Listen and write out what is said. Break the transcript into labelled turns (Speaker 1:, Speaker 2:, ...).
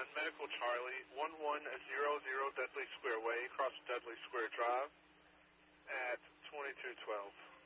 Speaker 1: Medical Charlie, 1100 Dudley Square Way, across Dudley Square Drive at 2212.